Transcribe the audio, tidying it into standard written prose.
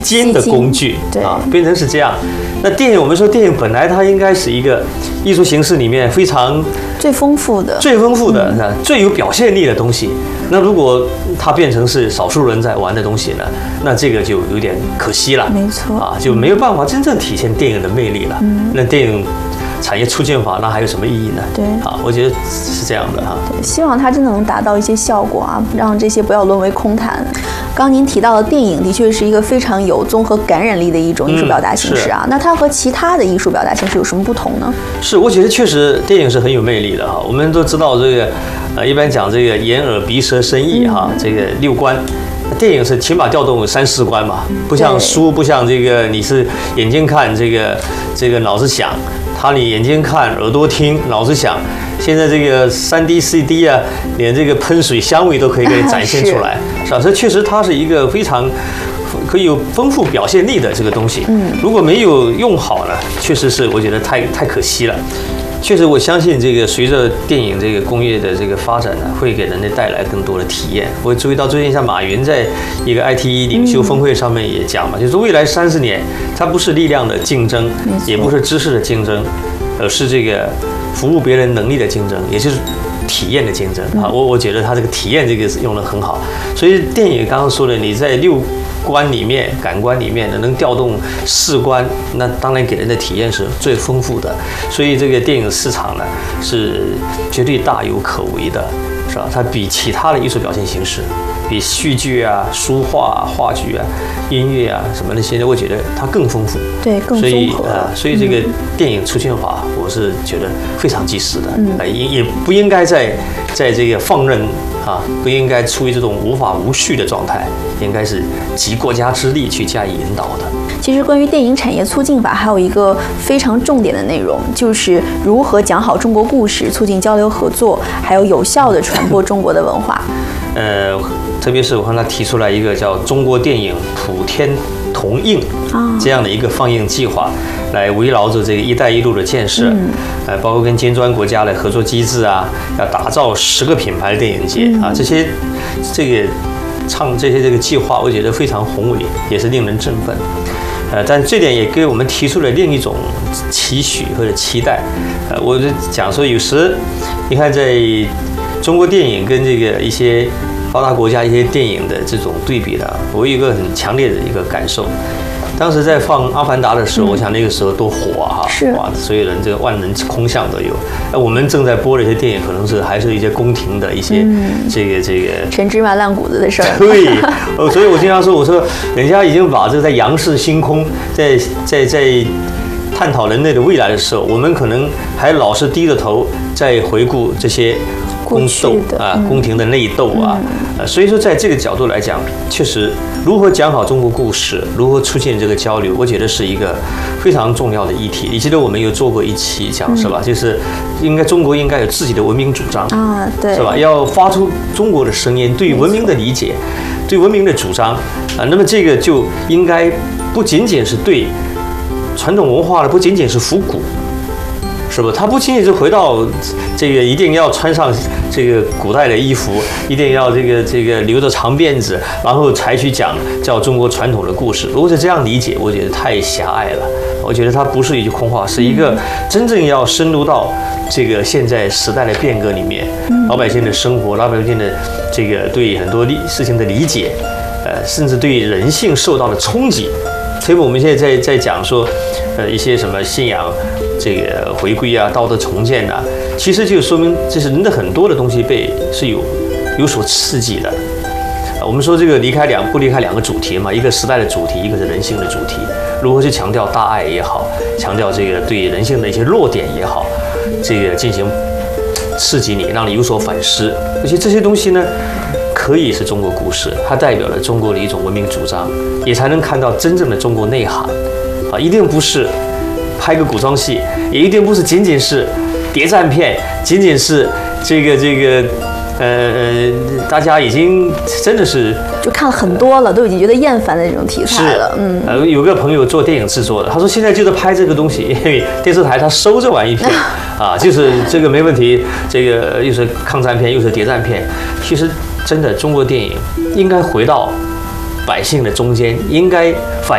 金的工具啊，变成是这样。那电影，我们说电影本来它应该是一个艺术形式里面非常最丰富的、 最有表现力的东西。那如果它变成是少数人在玩的东西呢，那这个就有点可惜了。 没错啊，就没有办法真正体现电影的魅力了。那电影产业促进法那还有什么意义呢？ 对啊，我觉得是这样的哈。 对，希望它真的能达到一些效果啊，让这些不要沦为空谈。刚您提到的电影的确是一个非常有综合感染力的一种艺术表达形式啊，那它和其他的艺术表达形式有什么不同呢？ 是，我觉得确实电影是很有魅力的哈。我们都知道这个，一般讲这个眼耳鼻舌身意哈，这个六官。电影是起码调动3、4官嘛，不像书，不像这个你是眼睛看，这个脑子想。他你眼睛看，耳朵听，脑子想。现在这个3D、4D 啊，连这个喷水香味都可以给你展现出来，是吧？这确实它是一个非常可以有丰富表现力的这个东西。如果没有用好呢，确实是我觉得太可惜了。确实，我相信这个随着电影这个工业的这个发展呢，会给人类带来更多的体验。我注意到最近像马云在一个 IT 领袖峰会上面也讲嘛，就是未来30年，它不是力量的竞争，也不是知识的竞争，而是这个服务别人能力的竞争，也就是体验的竞争啊。我觉得他这个体验这个用得很好。所以电影刚刚说的，你在6官里面、感官里面能调动4官，那当然给人的体验是最丰富的。所以这个电影市场呢是绝对大有可为的，是吧？它比其他的艺术表现形式，比戏剧啊、书画、话剧啊、音乐啊什么那些，我觉得它更丰富， 对，更综合。 所以这个电影促进法，我是觉得非常及时的，也不应该在这个放任。不应该处于这种无法无序的状态，应该是集国家之力去加以引导的。 其实关于电影产业促进法还有一个非常重点的内容，就是如何讲好中国故事，促进交流合作，还有有效地传播中国的文化。 特别是我看他提出来一个叫中国电影普天同映这样的一个放映计划，来围绕着这个“一带一路”的建设，包括跟金砖国家的合作机制啊，要打造10个品牌的电影节啊，这些这个计划，我觉得非常宏伟，也是令人振奋。但这点也给我们提出了另一种期许或者期待。我就讲说，有时你看，在中国电影跟这个一些发达国家一些电影的这种对比呢，我有一个很强烈的一个感受。当时在放《阿凡达》的时候，我想那个时候多火啊！哇，所有人这个万人空巷都有。我们正在播的一些电影，可能是还是一些宫廷的一些这个陈芝麻烂谷子的事儿。 对，所以我经常说，我说人家已经把这个在仰视星空，在探讨人类的未来的时候，我们可能还老是低着头在回顾这些宫斗啊、宫廷的内斗啊。所以说，在这个角度来讲，确实如何讲好中国故事，如何出现这个交流，我觉得是一个非常重要的议题。你记得我们有做过一期讲是吧？就是中国应该有自己的文明主张啊，对， 是吧？要发出中国的声音，对文明的理解，对文明的主张啊。那么这个就应该不仅仅是对传统文化的，不仅仅是复古。是不？他不仅仅是回到这个一定要穿上这个古代的衣服，一定要这个留着长辫子，然后才去讲叫中国传统的故事。如果是这样理解，我觉得太狭隘了。我觉得它不是一句空话，是一个真正要深入到这个现在时代的变革里面，老百姓的生活，老百姓的这个对很多事情的理解，甚至对人性受到的冲击。所以我们现在在讲说，一些什么信仰。这个回归啊，道德重建啊，其实就说明这是人的很多的东西是有所刺激的。我们说这个不离开两个主题嘛，一个时代的主题，一个是人性的主题。如何去强调大爱也好，强调这个对人性的一些弱点也好，这个进行刺激你，让你有所反思。而且这些东西呢，可以是中国故事，它代表了中国的一种文明主张，也才能看到真正的中国内涵啊，一定不是。拍个古装戏，也一定不是仅仅是谍战片，仅仅是这个大家已经真的是就看了很多了，都已经觉得厌烦的这种题材了。 有个朋友做电影制作的，他说现在就是拍这个东西，因为电视台他收这玩意片啊，就是这个没问题，这个又是抗战片又是谍战片，其实真的中国电影应该回到百姓的中间，应该反